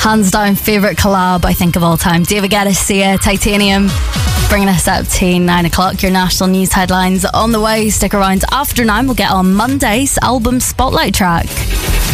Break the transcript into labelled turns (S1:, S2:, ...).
S1: Hands down favourite collab, I think, of all time. David Guetta, Sia, Titanium, bringing us up to 9 o'clock. Your national news headlines on the way. Stick around. After 9, we'll get on Monday's album spotlight track.